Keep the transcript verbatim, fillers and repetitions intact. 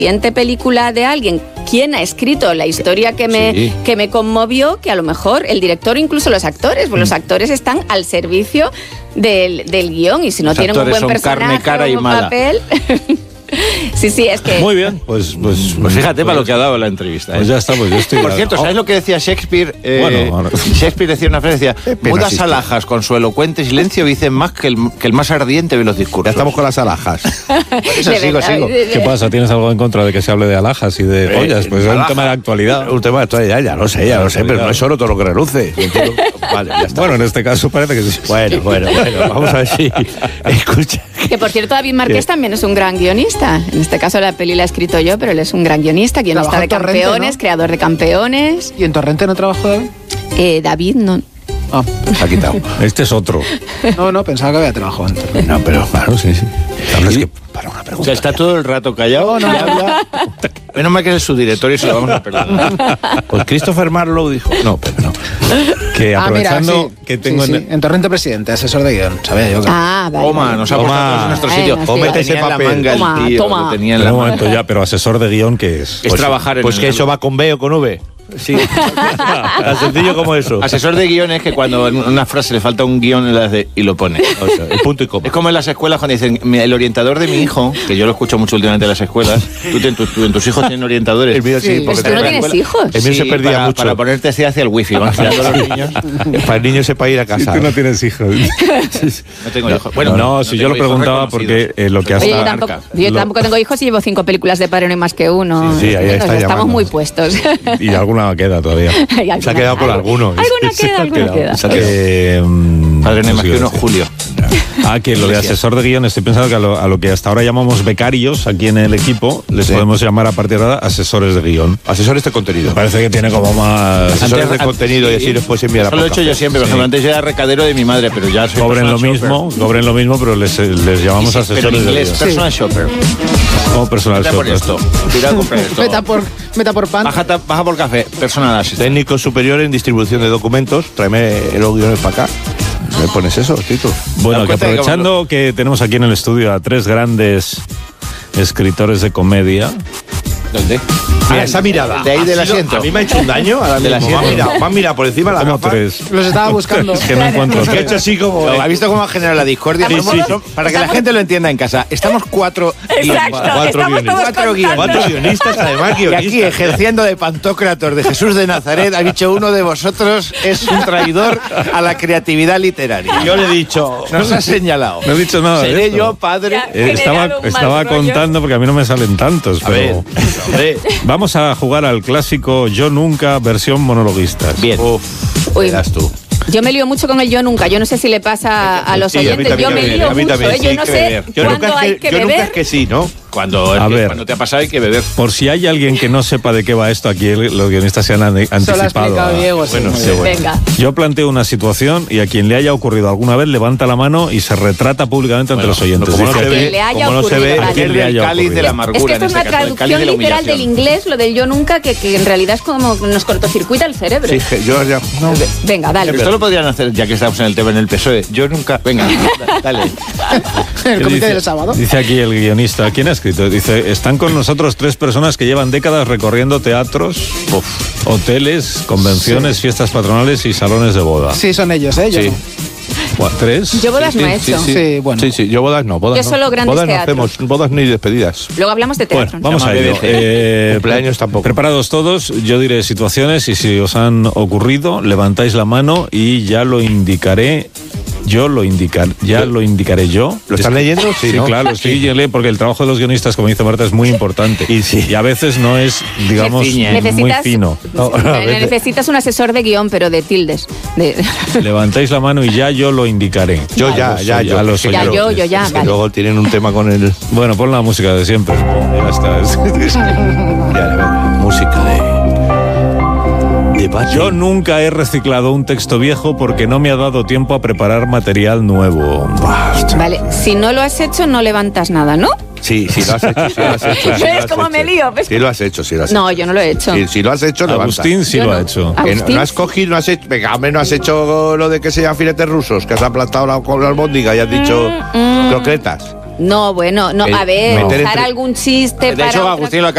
siguiente película de alguien, quién ha escrito la historia que me, sí. que me conmovió, que a lo mejor el director, incluso los actores, pues mm. los actores están al servicio del, del guión, y si no los tienen un buen personaje carne, cara o un y mala. papel... Sí, sí, es que... Muy bien, pues... Pues, pues fíjate pues, para lo que ha dado la entrevista. ¿eh? Pues ya estamos, yo estoy... Por cierto, ¿sabes lo que decía Shakespeare? Eh, bueno, ahora... Shakespeare decía una frase, decía, mudas alhajas con su elocuente silencio dicen más que el, que el más ardiente de los discursos. Ya estamos con las alhajas. Eso, sigo, sigo. ¿Qué pasa? ¿Tienes algo en contra de que se hable de alhajas y de ollas? Pues es un tema de actualidad. Un tema de actualidad, ya lo sé, ya lo sé, pero no es oro todo lo que reluce. Vale, ya está. Bueno, en este caso parece que sí. Bueno, bueno, bueno, vamos a ver si... Escucha. Que por cierto, David Márquez también es un gran guionista. En este caso la peli la he escrito yo, pero él es un gran guionista, guionista de Campeones, Torrente, ¿no? Creador de Campeones. ¿Y en Torrente no trabajó David? Eh, David no. Ah, se ha quitado. Este es otro. No, no, pensaba que había trabajado en Torrente. No, pero claro, sí, sí. Es que para una pregunta. O sea, está todo el rato callado, no, no habla. Menos mal que es su director y se lo vamos a perdonar. Pues Christopher Marlowe dijo. No, pero no. Que aprovechando ah, mira, sí, que tengo sí, en... Sí. en Torrente Presidente, asesor de guión, sabía yo que... Ah, vale. Toma, nos ha puesto en nuestro sitio. Ay, Cómete ese papel. Manga, toma, el tío, toma. Tenía en la la un momento ya, pero asesor de guión, ¿qué es? Es pues, trabajar en Pues el... que eso va con B o con V. Sí, tan sencillo como eso. Asesor de guión es que cuando en una frase le falta un guión y lo pone. O sea, el punto y coma. Es como en las escuelas cuando dicen, el orientador de mi hijo, que yo lo escucho mucho últimamente en las escuelas, tú, tú, tú en tus hijos tienen orientadores. El mío sí, sí porque tú no tienes hijos. El mío sí, se perdía para, mucho. Para ponerte así hacia el wifi, van girando los niños. Para el niño sepa ir a casa. Si tú no tienes hijos. No tengo hijos. Bueno, no, no si yo lo preguntaba porque eh, lo que hasta... Oye, yo tampoco, yo lo... tampoco tengo hijos y llevo cinco películas de Padre No Hay Más Que Uno. Sí, sí, ahí está. Estamos llamando. muy puestos. Y alguna queda todavía. Se ha quedado con alguno. Alguna queda, alguna queda. Eh, Padre No Hay Más Que Uno, Julio. Ah, que lo de asesor de guión, estoy pensando que a lo, a lo que hasta ahora llamamos becarios aquí en el equipo, les sí. podemos llamar a partir de ahora asesores de guión. Asesores de contenido. Me parece que tiene como más... Asesores antes, de contenido sí. y así les puedes enviar a Eso lo he hecho yo siempre, por ejemplo, sí. antes era recadero de mi madre, pero ya soy Cobren lo shopper. mismo, cobren lo mismo, pero les, les llamamos sí, asesores pero en inglés, de guión. Personal shopper. Como personal Meta shopper. por esto. Tira a comprar esto. Meta por, meta por pan. Baja, baja por café. Personal assistant. Técnico superior en distribución de documentos. Tráeme los guiones para acá. ¿Me pones eso, Tito? Bueno, que aprovechando que tenemos aquí en el estudio a tres grandes escritores de comedia. ¿Dónde? Mira, esa mirada. De ahí del asiento. A mí me ha hecho un daño. A del asiento. Me ha mirado, me ha mirado por encima de la gafa. Tres. Los estaba buscando. Es que no encuentro. Que he hecho así como... ¿Ha visto cómo ha generado la discordia? Sí, sí. Para que la gente lo entienda en casa. Estamos cuatro... Exacto. Cuatro Estamos guionistas. todos Cuatro guionistas. Cuatro guionistas, además, Y guionistas. aquí, ejerciendo de Pantocrator de Jesús de Nazaret, ha dicho uno de vosotros es un traidor a la creatividad literaria. Yo le he dicho... Nos ha señalado. No he dicho nada de Seré esto. yo, padre... Ya. Eh, estaba Generado un estaba mal rollo. contando porque a mí no me salen tantos, A ver, pero hombre. vamos a jugar al clásico Yo Nunca versión monologuistas. Bien. Uf, Uy. verás tú. Yo me lío mucho con el yo nunca. Yo no sé si le pasa a los Sí, a mí oyentes. también, Yo me a mí lío mucho. también, ¿eh? sí, Yo no que sé beber. Yo nunca cuándo es hay que, que yo nunca beber. es que sí, ¿no? Cuando, A ver. cuando te ha pasado hay que beber. Por si hay alguien que no sepa de qué va esto, aquí los guionistas se han ane- Eso lo ha anticipado. explicado a- Diego, sí. Bueno, muy sí, bien. bueno. Venga. Yo planteo una situación y a quien le haya ocurrido alguna vez levanta la mano y se retrata públicamente ante Bueno, los oyentes. como no Dice, se "A ve, quien- le haya como no se ve, ocurrido, a quien vale. le El haya cáliz de ocurrido". la amargura. Es que esto en es una este caso, el cáliz traducción de la literal humillación. del inglés, lo del yo nunca, que, que en realidad es como nos cortocircuita el cerebro. Sí, que yo ya... No. Venga, dale. Esto lo podrían hacer, ya que estamos en el tema en el P S O E. Yo nunca... Venga, dale. El ¿Qué comité dice? del sábado. Dice aquí el guionista, ¿quién ha escrito? Dice, están con nosotros tres personas que llevan décadas recorriendo teatros, uf, hoteles, convenciones, Sí. fiestas patronales y salones de boda. Sí, son ellos, ¿eh? Yo Sí. no. Buah, ¿Tres? Yo bodas no he hecho. Sí, Sí, bueno. Sí, sí, yo bodas no, bodas Yo no. solo grandes bodas no teatros. hacemos, bodas ni despedidas. Luego hablamos de Bueno, teatro. vamos Llama a ello. B B C. Eh, Cumpleaños tampoco. Preparados todos, yo diré situaciones y si os han ocurrido, levantáis la mano y ya lo indicaré. Yo lo indicar, ya lo indicaré yo. ¿Lo están leyendo? Sí, Sí, ¿no? claro, sí, leyendo, porque el trabajo de los guionistas, como dice Marta, es muy importante. Y sí. Y a veces no es, digamos, ciñen. muy Necesitas, fino. No, a veces- necesitas un asesor de guión, pero de tildes. De... Levantáis la mano y ya yo lo indicaré. Yo Lo ya, soy, ya, yo. lo soy Ya, yo, yo ya, Es que vale. luego tienen un tema con el... Bueno, pon la música de siempre. Ya está. Ya, venga, música de... Debate. Yo nunca he reciclado un texto viejo porque no me ha dado tiempo a preparar material nuevo. Basta. Vale, si no lo has hecho, no levantas nada, ¿no? Sí, sí lo has hecho, sí lo has hecho. Sí ¿Ves lo has cómo hecho. me lío? ¿Ves? Sí lo has hecho, sí lo has No, hecho. yo no lo he hecho. Sí, si lo has hecho, levanta. Agustín sí Yo lo no. ha hecho. Ah. Que no, Agustín. no has cogido, no has hecho... Venga, hombre, no has hecho lo de que se llaman filetes rusos, que has aplastado la, con la albóndiga y has dicho Mm, mm. croquetas. No, bueno, no, Eh, a ver, meter usar entre- algún chiste De para hecho, otra Agustín lo